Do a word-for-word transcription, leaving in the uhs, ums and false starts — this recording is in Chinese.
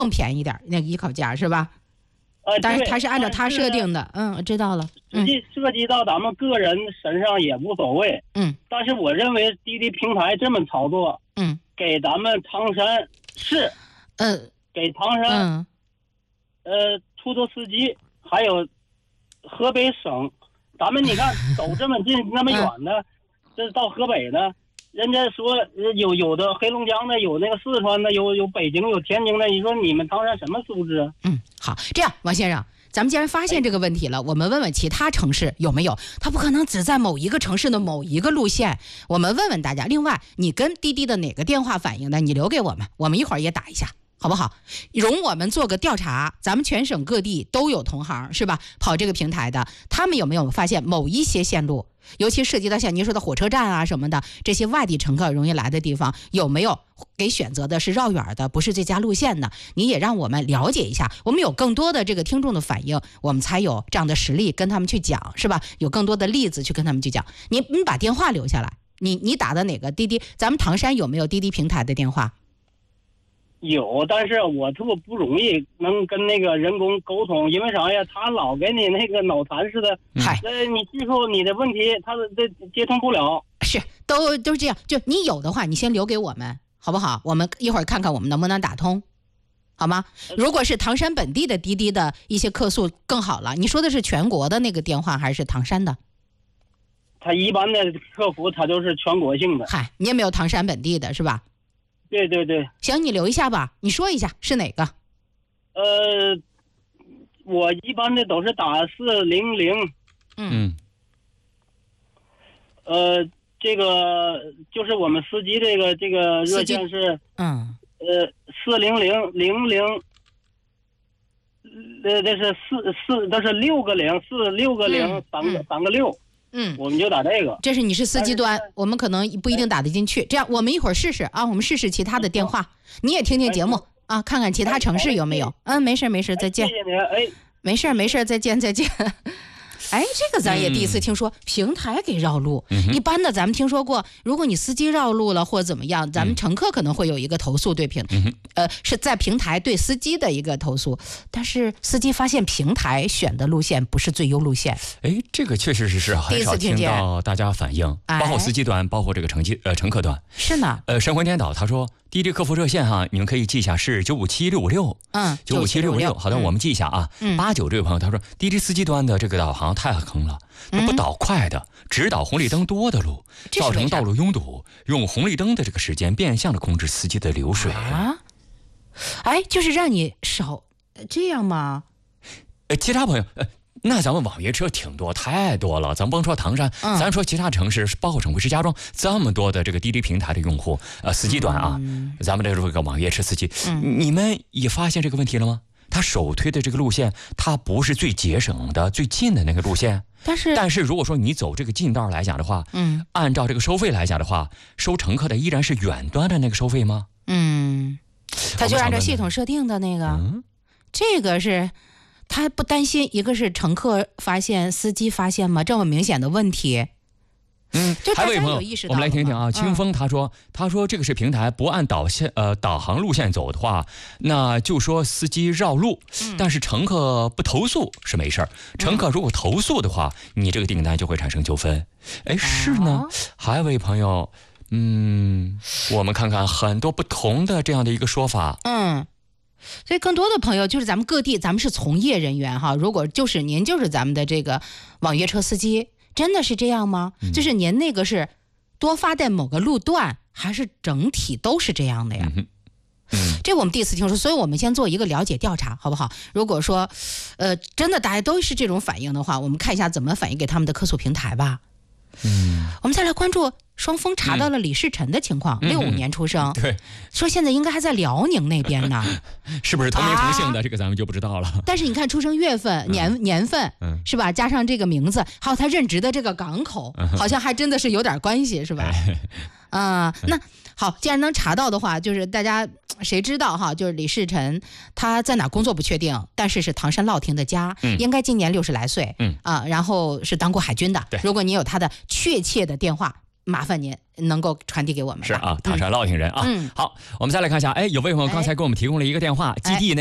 更便宜点，那个依靠价是吧？ 呃， 但是它是按照它设定的，嗯，我知道了。 实际涉及到咱们个人身上也无所谓， 嗯， 但是我认为滴滴平台这么操作， 嗯， 给咱们唐山市， 呃， 给唐山， 嗯， 呃，出租司机，还有河北省，咱们你看走这么近那么远的，嗯、这到河北的。人家说有有的黑龙江的，有那个四川的，有有北京，有天津的。你说你们唐山什么素质？ 嗯，好，这样，王先生，咱们既然发现这个问题了，我们问问其他城市有没有。它不可能只在某一个城市的某一个路线，我们问问大家。另外，你跟滴滴的哪个电话反映的，你留给我们，我们一会儿也打一下。好不好？容我们做个调查，咱们全省各地都有同行是吧？跑这个平台的，他们有没有发现某一些线路，尤其涉及到像您说的火车站啊什么的，这些外地乘客容易来的地方，有没有给选择的是绕远的，不是最佳路线的？你也让我们了解一下，我们有更多的这个听众的反应，我们才有这样的实力跟他们去讲，是吧？有更多的例子去跟他们去讲。你你把电话留下来，你你打的哪个滴滴？咱们唐山有没有滴滴平台的电话？ 有，但是我特别不容易能跟那个人工沟通，因为啥呀？他老给你那个脑残似的， 嗨， 呃，你记住你的问题，他这接通不了。 是，都都是这样。就你有的话，你先留给我们，好不好？我们一会儿看看我们能不能打通，好吗？如果是唐山本地的滴滴的一些客诉更好了。你说的是全国的那个电话还是唐山的？ 他一般的客服他都是全国性的。 嗨，你也没有唐山本地的是吧？ 对对对， 行，你留一下吧，你说一下是哪个？ 呃，我一般的都是打四零零。 嗯。 呃，这个就是我们司机这个这个热线是嗯呃四零零零零，呃这是四四，这是六个零，四六个零， 嗯、 三个三个六。 嗯， 我们就打这个。 这是你是司机端，我们可能不一定打得进去。这样，我们一会儿试试啊，我们试试其他的电话，你也听听节目啊，看看其他城市有没有。嗯，没事没事，再见。 谢谢您，哎， 没事没事，再见再见。哎，这个咱也第一次听说、嗯、平台给绕路、嗯。一般的咱们听说过，如果你司机绕路了或者怎么样，咱们乘客可能会有一个投诉对平，嗯、呃，是在平台对司机的一个投诉。但是司机发现平台选的路线不是最优路线。 哎，这个确实是很少听到大家反映，包括司机端，包括这个乘机呃乘客端。 是呢。 呃，神魂颠倒，他说滴滴客服热线哈，你们可以记一下是九五七六五六，嗯，九五七六五六。好的、嗯，我们记一下啊。八九这位朋友他说，滴滴司机端的这个导航太坑了，那不导快的，只导红绿灯多的路，造成道路拥堵，用红绿灯的这个时间变相的控制司机的流水啊。哎，就是让你少这样吗？ 呃，其他朋友，呃，那咱们网约车挺多，太多了。咱甭说唐山，嗯、咱说其他城市，包括省会石家庄，这么多的这个滴滴平台的用户，呃，司机端啊，嗯、咱们这个网约车司机、嗯，你们也发现这个问题了吗？他首推的这个路线，它不是最节省的、最近的那个路线。 但是， 但是如果说你走这个近道来讲的话，嗯，按照这个收费来讲的话，收乘客的依然是远端的那个收费吗？ 嗯，他就按照系统设定的那个，嗯、这个是他不担心，一个是乘客发现、司机发现吗？这么明显的问题。 嗯， 就还有一位朋友，我们来听听啊。清风他说、嗯，他说这个是平台不按导线呃导航路线走的话，那就说司机绕路，嗯、但是乘客不投诉是没事儿。乘客如果投诉的话，嗯、你这个订单就会产生纠纷。哎，是呢。哦、还有一位朋友，嗯，我们看看很多不同的这样的一个说法。 嗯。所以更多的朋友就是咱们各地，咱们是从业人员哈。如果就是您就是咱们的这个网约车司机。真的是这样吗、嗯？就是您那个是多发在某个路段，还是整体都是这样的呀？ 嗯嗯、 这我们第一次听说，所以我们先做一个了解调查，好不好？如果说，呃，真的大家都是这种反应的话，我们看一下怎么反映给他们的客诉平台吧。 嗯， 我们再来关注双峰查到了李世臣的情况，六、嗯、五年出生， 对，说现在应该还在辽宁那边呢， 是不是同名同姓的、啊？这个咱们就不知道了。 但是你看出生月份、年、嗯、年份、嗯，是吧？加上这个名字，还有他任职的这个港口，嗯、好像还真的是有点关系，是吧？啊、呃，那好，既然能查到的话，就是大家谁知道哈？就是李世臣他在哪工作不确定，但是是唐山乐亭的家，嗯、应该今年六十来岁，嗯啊，然后是当过海军的。如果你有他的确切的电话， 麻烦您能够传递给我们。 是啊，他是烙庆人啊。 嗯， 好，我们再来看一下，哎，有位朋友刚才给我们提供了一个电话，基地呢。